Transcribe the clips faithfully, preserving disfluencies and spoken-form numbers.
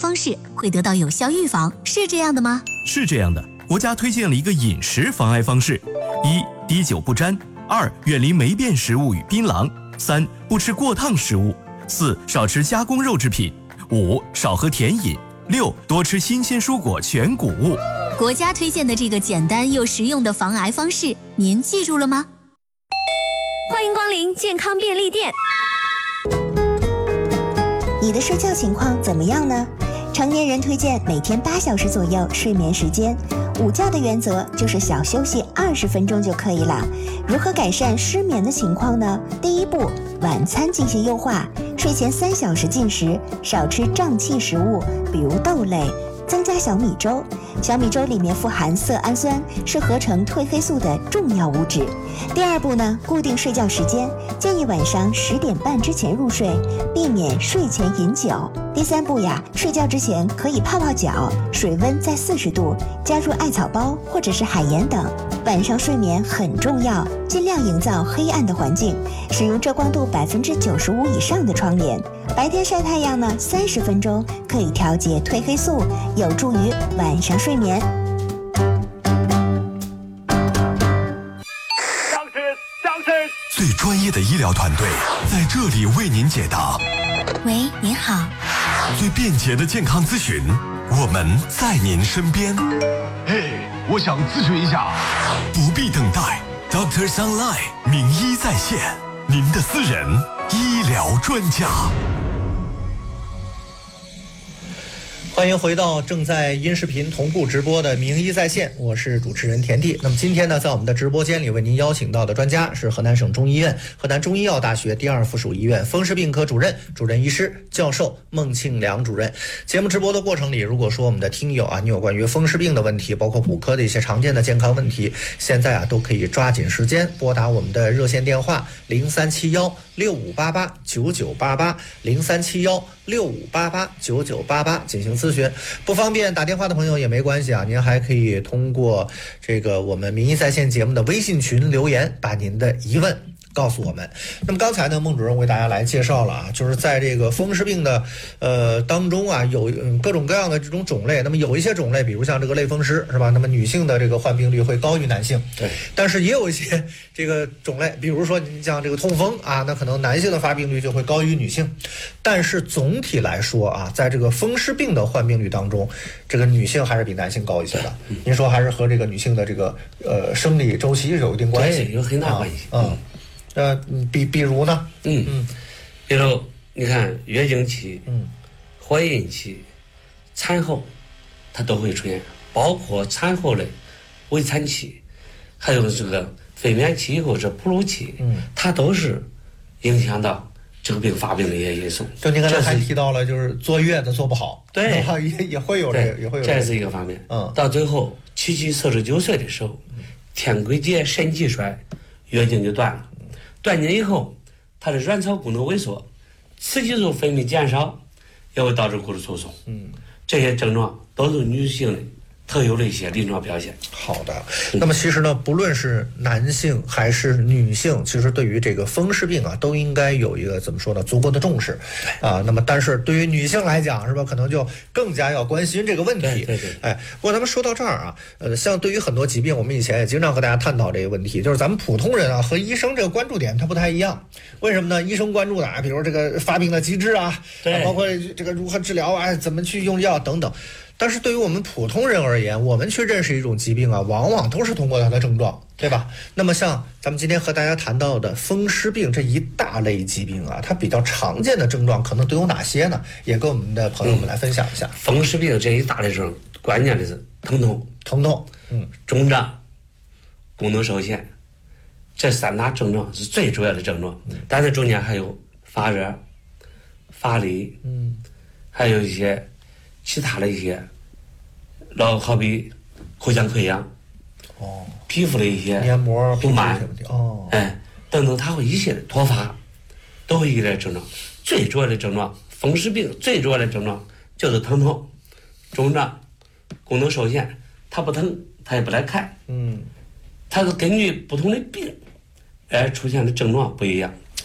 方式会得到有效预防，是这样的吗？ 是这样的，国家推荐了一个饮食防癌方式：一、滴酒不沾；二、远离霉变食物与槟榔；三、不吃过烫食物；四、少吃加工肉制品；五、少喝甜饮；六、多吃新鲜蔬果、全谷物。 国家推荐的这个简单又实用的防癌方式，您记住了吗？ 欢迎光临健康便利店。 你的睡觉情况怎么样呢？成年人推荐每天八小时左右睡眠时间，午觉的原则就是小休息二十分钟就可以了。如何改善失眠的情况呢？第一步，晚餐进行优化，睡前三小时进食，少吃胀气食物，比如豆类，增加小米粥。小米粥里面富含色氨酸，是合成褪黑素的重要物质。第二步呢，固定睡觉时间，建议晚上十点半之前入睡，避免睡前饮酒。第三步呀，睡觉之前可以泡泡脚，水温在四十度，加入艾草包或者是海盐等。晚上睡眠很重要，尽量营造黑暗的环境，使用遮光度百分之九十五以上的窗帘。白天晒太阳呢，三十分钟可以调节褪黑素，有助于晚上睡眠。 最专业的医疗团队在这里为您解答。 喂，您好。 最便捷的健康咨询，我们在您身边。 哎，我想咨询一下。 不必等待 ，Doctors Online 名医在线，您的私人医疗专家。 欢迎回到正在音视频同步直播的名医在线，我是主持人田地。那么今天呢，在我们的直播间里为您邀请到的专家是河南省中医院河南中医药大学第二附属医院风湿病科主任、主任医师、教授孟庆良主任。节目直播的过程里，如果说我们的听友啊，你有关于风湿病的问题，包括骨科的一些常见的健康问题，现在啊都可以抓紧时间拨打我们的热线电话零三七幺六五八八九九八八零三七幺六五八八九九八八进行咨询。不方便打电话的朋友也没关系啊，您还可以通过这个我们民医在线节目的微信群留言，把您的疑问告诉我们。那么刚才呢，孟主任为大家来介绍了啊，就是在这个风湿病的呃当中啊，有、嗯、各种各样的这种种类。那么有一些种类，比如像这个类风湿是吧？那么女性的这个患病率会高于男性。 对。 但是也有一些这个种类，比如说你像这个痛风啊，那可能男性的发病率就会高于女性。但是总体来说啊，在这个风湿病的患病率当中，这个女性还是比男性高一些的。嗯、您说还是和这个女性的这个呃生理周期有一定关系？ 对，有很大关系。 啊、嗯。呃，比比如呢？ 嗯嗯，比如你看月经期、 嗯， 怀孕期、产后，它都会出现，包括产后的围产期，还有这个分娩期或者哺乳期， 嗯， 它都是影响到这个病发病的一些因素。 就您刚才还提到了，就是坐月子做不好， 对， 也也会有这个，也会有这是一个方面。 嗯， 到最后七七四十九岁的时候，天癸竭、肾气衰，月经就断了。断经以后，它的卵巢功能萎缩，雌激素分泌减少，也会导致骨质疏松。 嗯， 这些症状都是女性的特有的一些临床表现。 好的，那么其实呢，不论是男性还是女性，其实对于这个风湿病啊，都应该有一个怎么说呢，足够的重视啊。那么，但是对于女性来讲，是吧，可能就更加要关心这个问题。 对对对。 哎，不过咱们说到这儿啊，呃，像对于很多疾病，我们以前也经常和大家探讨这个问题，就是咱们普通人啊和医生这个关注点它不太一样。为什么呢？医生关注的啊，比如这个发病的机制啊， 对， 包括这个如何治疗啊，怎么去用药等等。但是对于我们普通人而言，我们去认识一种疾病啊，往往都是通过它的症状，对吧？那么像咱们今天和大家谈到的风湿病这一大类疾病啊，它比较常见的症状可能都有哪些呢？也跟我们的朋友们来分享一下。 嗯、风湿病这一大类症，关键的是疼痛、 疼痛，嗯， 肿胀、功能受限，这三大症状是最主要的症状。嗯、但是中间还有发热、发力， 嗯， 还有一些其他的一些，老好比口腔溃疡， 哦， 皮肤的一些黏膜不满， 哦， 哎，等等，它会一些脱发，都会有点症状。最主要的症状，风湿病最主要的症状就是疼痛、肿胀、功能受限，它不疼，它也不来看， 嗯， 它是根据不同的病而出现的症状不一样。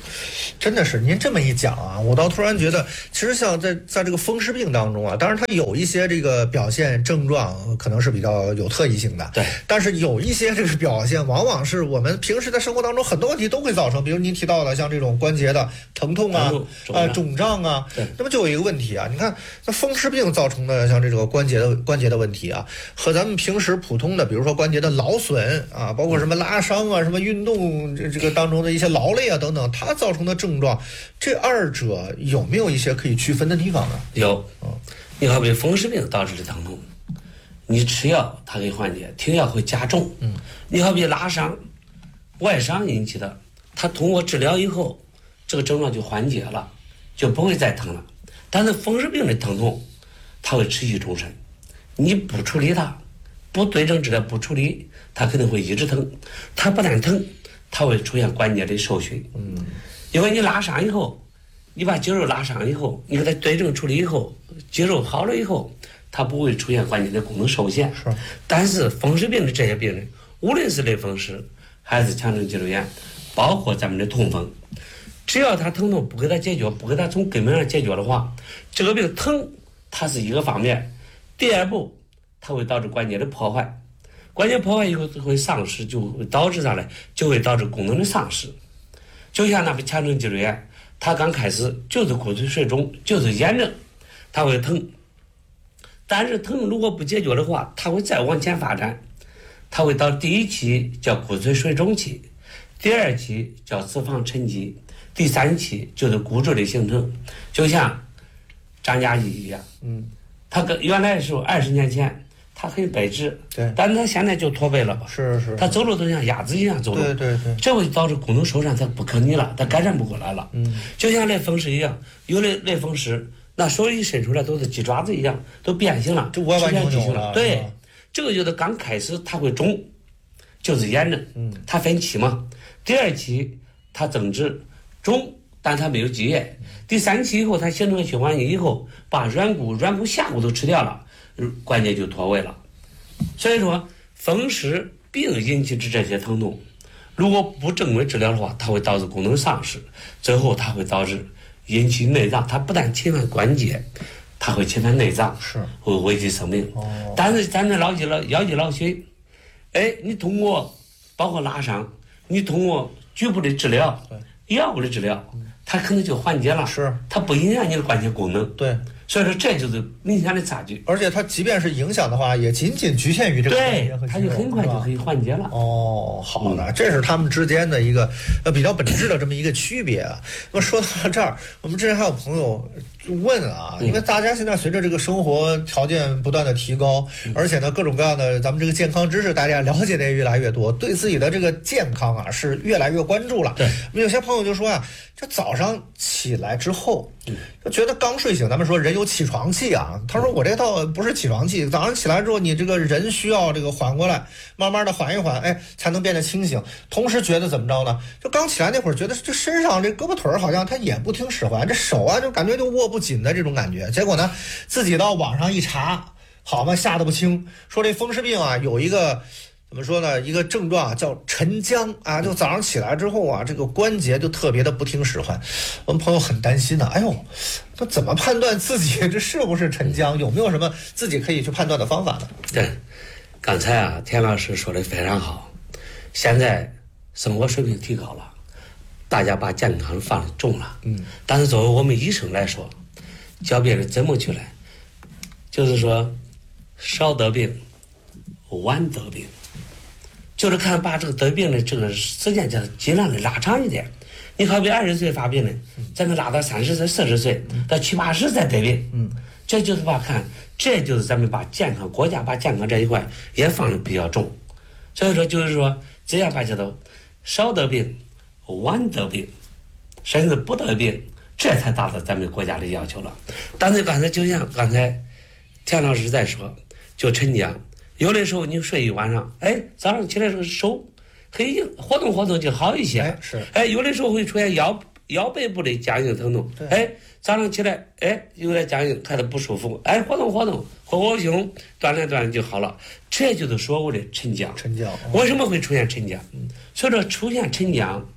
真的是您这么一讲啊，我倒突然觉得，其实像在在这个风湿病当中啊，当然它有一些这个表现症状可能是比较有特异性的， 对， 但是有一些这个表现往往是我们平时在生活当中很多问题都会造成，比如您提到的像这种关节的疼痛啊、呃肿胀啊，那么就有一个问题啊，你看那风湿病造成的像这个关节的关节的问题啊，和咱们平时普通的，比如说关节的劳损啊，包括什么拉伤啊、什么运动这这个当中的一些劳累啊等等，它造成的症状，这二者有没有一些可以区分的地方呢？ 有，你好比风湿病导致的疼痛，你吃药它可以缓解，停药会加重。嗯，你好比拉伤、外伤引起的，它通过治疗以后，这个症状就缓解了，就不会再疼了。但是风湿病的疼痛，它会持续终身，你不处理它，不对症治疗，不处理，它可能会一直疼。它不但疼，它会出现关节的受损。嗯，因为你拉伤以后，你把肌肉拉伤以后，你给它对症处理以后，肌肉好了以后，它不会出现关节的功能受限。 是， 但是风湿病的这些病人，无论是类风湿还是强直肌肉炎，包括咱们的痛风，只要他疼痛不给他解决，不给他从根本上解决的话，这个病疼它是一个方面，第二步它会导致关节的破坏，关节破坏以后会丧失，就会导致啥呢？就会导致功能的丧失。就像那个强直肌肉炎，它刚开始就是骨髓水肿，就是炎症，它会疼，但是疼如果不解决的话，它会再往前发展，它会到第一期叫骨髓水肿期，第二期叫脂肪沉积，第三期就是骨质的形成，就像张家义一样，嗯，他跟原来的时候二十年前他很白直， 对， 但是他现在就驼背了， 是是， 他走路都像鸭子一样走路， 对对对， 这会导致功能受伤，他不可逆了，他改善不过来了，嗯，就像类风湿一样，有的类风湿，那手一伸出来都是鸡爪子一样，都变形了， 就歪歪扭扭了， 对，这个就是刚开始它会肿，就是炎症，嗯，它分期嘛，第二期它增殖肿，但它没有积液，第三期以后它形成循环以后，把软骨、软骨下骨都吃掉了，关节就脱位了。所以说，风湿病引起的这些疼痛，如果不正规治疗的话，它会导致功能丧失，最后它会导致引起内脏，它不但侵犯关节，它会侵犯内脏， 是会危及生命。哦，但是咱这老几老腰肌劳损，哎，你通过包括拉伤，你通过局部的治疗，对，药物的治疗，它可能就缓解了， 是， 它不影响你的关节功能， 对。 所以说这就是明显的差距， 而且它即便是影响的话，也仅仅局限于这个关节和肌肉， 对，它就很快就可以缓解了。 哦，好的，这是他们之间的一个呃比较本质的这么一个区别啊。那么说到这儿，我们之前还有朋友问啊，因为大家现在随着这个生活条件不断的提高，嗯、而且呢各种各样的咱们这个健康知识大家了解的也越来越多，对自己的这个健康啊是越来越关注了。 对， 有些朋友就说啊，这早上起来之后，就觉得刚睡醒，咱们说人有起床气啊。他说我这倒不是起床气，早上起来之后，你这个人需要这个缓过来，慢慢的缓一缓，哎，才能变得清醒。同时觉得怎么着呢？就刚起来那会儿，觉得这身上这胳膊腿好像他也不听使唤，这手啊就感觉就握不紧的这种感觉。结果呢，自己到网上一查，好嘛，吓得不轻，说这风湿病啊有一个。怎么说呢？一个症状叫沉僵啊，就早上起来之后啊，这个关节就特别的不听使唤。我们朋友很担心呢、啊，哎呦，那怎么判断自己这是不是沉僵？有没有什么自己可以去判断的方法呢？ 对，刚才啊，田老师说的非常好。现在生活水平提高了，大家把健康放重了，嗯，但是作为我们医生来说，教别人怎么去来，就是说少得病，晚得病。就是看把这个得病的这个时间叫尽量的拉长一点。你好比二十岁发病的，咱们拉到三十岁、四十岁到七八十再得病，嗯，这就是把看，这就是咱们把健康国家把健康这一块也放的比较重。所以说就是说，这样把这都少得病、晚得病，甚至不得病，这才达到咱们国家的要求了。但是刚才就像刚才田老师在说，就沉僵。有的时候你睡一晚上，哎，早上起来时候手可以活动活动就好一些。 哎，是。 哎，有的时候会出现腰腰背部的僵硬疼痛。哎，早上起来，哎，有点僵硬，看着不舒服，哎，活动活动，活活胸，锻炼锻炼就好了。这就是所谓的沉僵。 沉僵。 为什么会出现沉僵？嗯，所以说出现沉僵，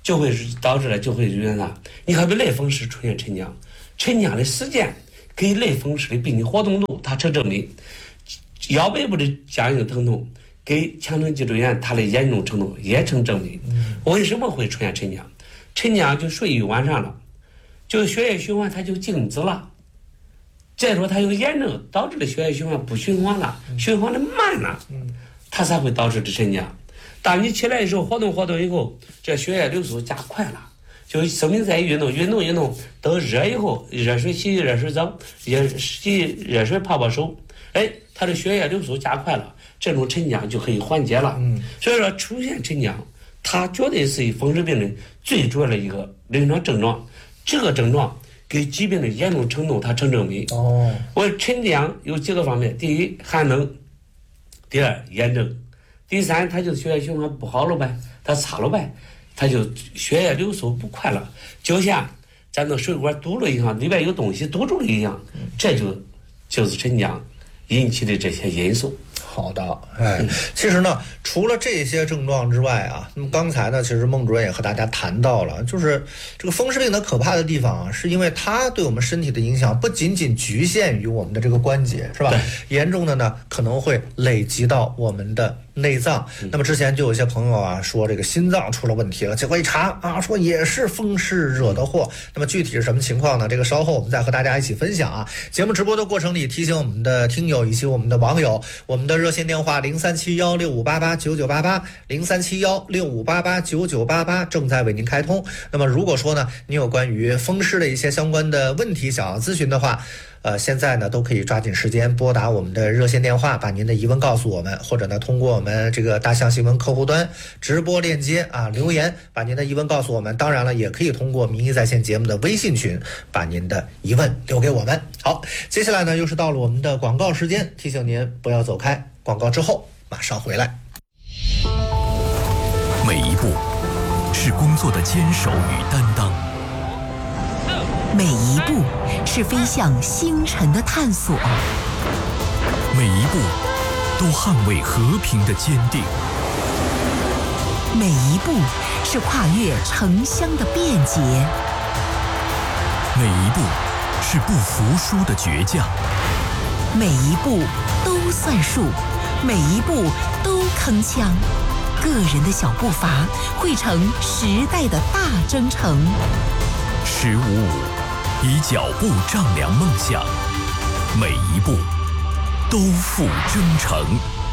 就会导致了就会出现啥？你好比类风湿出现沉僵，沉僵的时间跟类风湿的病理活动度它成正比，腰背部的僵硬疼痛跟强直脊柱炎它的严重程度也成正比。为什么会出现沉僵？沉僵就睡一晚上了，就血液循环它就静止了。再说它有炎症导致的血液循环不循环了，循环的慢了，它才会导致的沉僵。当你起来的时候活动活动以后，这血液流速加快了，就说明在运动运动运动等热以后，热水洗热水澡，热洗热水泡泡手，哎，它的血液流速加快了，这种沉僵就可以缓解了。嗯，所以说出现沉僵，它绝对是风湿病的最主要的一个临床症状。这个症状跟疾病的严重程度它成正比。哦，我沉僵有几个方面：第一，寒冷；第二，炎症；第三，它就血液循环不好了呗，它差了呗，它就血液流速不快了，就像咱的水管堵了一样，里边有东西堵住了一样，这就就是沉僵引起的这些因素。 好的，哎，其实呢，除了这些症状之外啊，那么刚才呢，其实孟主任也和大家谈到了，就是这个风湿病的可怕的地方啊，是因为它对我们身体的影响不仅仅局限于我们的这个关节，是吧？严重的呢，可能会累积到我们的内脏。那么之前就有一些朋友啊说这个心脏出了问题了，结果一查啊，说也是风湿惹的祸。那么具体是什么情况呢？这个稍后我们再和大家一起分享啊。节目直播的过程里，提醒我们的听友以及我们的网友，我们的热线电话零三七幺六五八八九九八八零三七幺六五八八九九八八正在为您开通。那么如果说呢，你有关于风湿的一些相关的问题想要咨询的话，呃，现在呢都可以抓紧时间拨打我们的热线电话，把您的疑问告诉我们，或者呢通过我们这个大象新闻客户端直播链接啊留言，把您的疑问告诉我们。当然了，也可以通过民意在线节目的微信群把您的疑问留给我们。好，接下来呢又是到了我们的广告时间，提醒您不要走开，广告之后马上回来。 每一步是工作的坚守与担当， 每一步是飞向星辰的探索， 每一步都捍卫和平的坚定， 每一步是跨越城乡的便捷， 每一步是不服输的倔强， 每一步都算数，每一步都铿锵。个人的小步伐汇成时代的大征程。 十五五以脚步丈量梦想，每一步都付真诚。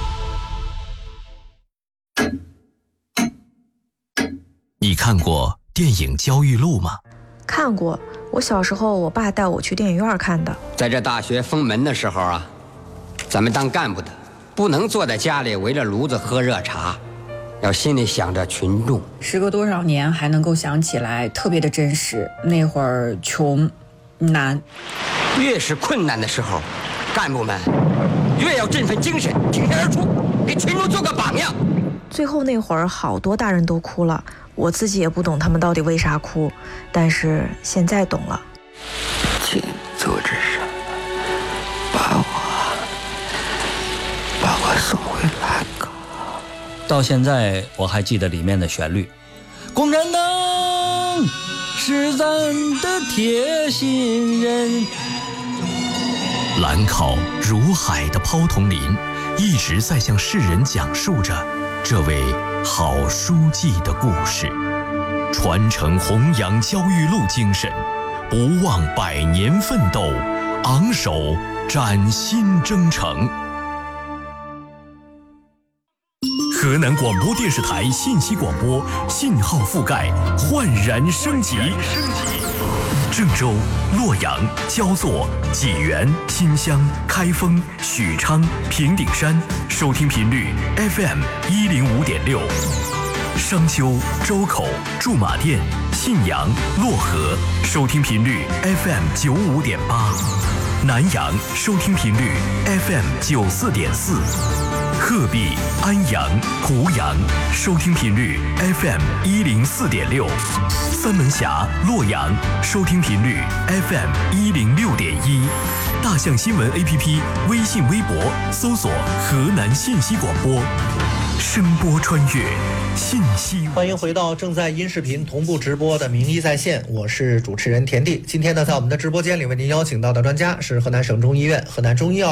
你看过电影《焦裕禄》吗？ 看过，我小时候我爸带我去电影院看的。 在这大学封门的时候啊，咱们当干部的不能坐在家里围着炉子喝热茶，要心里想着群众。 时隔多少年还能够想起来，特别的真实。那会儿穷难， 越是困难的时候，干部们越要振奋精神，挺身而出，给群众做个榜样。 最后那会儿好多大人都哭了，我自己也不懂他们到底为啥哭，但是现在懂了。 请坐之上，把我把我送回兰港。 到现在我还记得里面的旋律，共产党是咱的铁心人。 兰考如海的抛铜林，一直在向世人讲述着这位好书记的故事，传承弘扬焦裕禄精神，不忘百年奋斗，昂首崭新征程。河南广播电视台信息广播信号覆盖焕然升级，郑州、洛阳、焦作、济源、新乡、开封、许昌、平顶山收听频率 F M 一零五点六，商丘、周口、驻马店、信阳、漯河收听频率 F M 九五点八，南阳收听频率 F M 九四点四。鹤壁、安阳、湖阳收听频率 F M 一零四点六，三门峡、洛阳收听频率 F M 一零六点一，大象新闻 A P P 微信微博搜索河南信息广播，声波穿越， 信息。 欢迎回到正在音视频同步直播的名医在线，我是主持人田地。今天呢，在我们的直播间里为您邀请到的专家是河南省中医院河南中医药